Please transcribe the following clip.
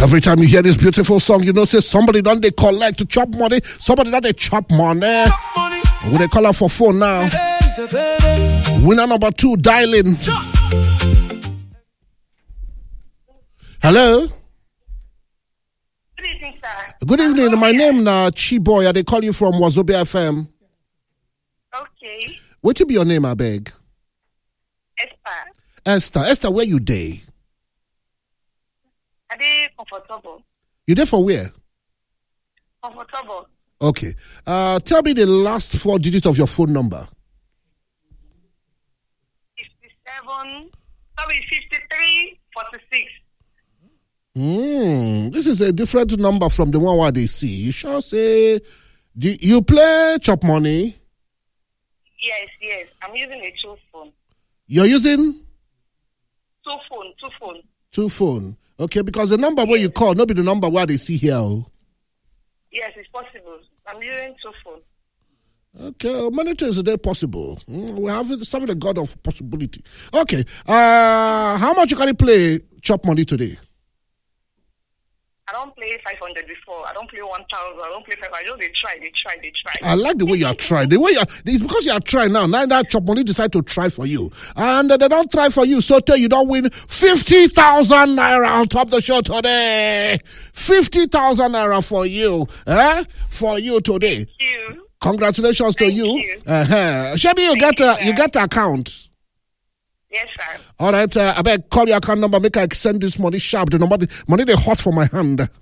Every time you hear this beautiful song, you know, say somebody done they collect to chop money, somebody done they chop money. When they call up for phone now, winner number 2 dialing. Hello. Good evening, sir. Good evening. My name na Chiboy. They call you from Wazobia FM. Okay. What to be your name, I beg? Esther. Esther, where you day? Are they comfortable? You there for where? Comfortable. Okay. Tell me the last 4 digits of your phone number. 5346. This is a different number from the one where they see. You shall say, do you play chop money? Yes. I'm using a 2 phone. You're using? 2 phone. 2 phone. Okay, because the number where you call, not be the number where they see here. Oh. Yes, it's possible. I'm using 2 phone. Okay, monitor is there possible. We have serving the God of possibility. Okay, how much you can play chop money today? I don't play 500 before. I don't play 1,000. I don't play 500. I just they try. I like the way you are trying. It's because you are trying now. Now that chop money decide to try for you, and they don't try for you. So tell you don't win 50,000 naira on top the show today. 50,000 naira for you, For you today. Thank you. Congratulations to you. Shebi, you get account. Yes, sir. All right, I beg call your account number. Make I send this money sharp. The money they hot for my hand.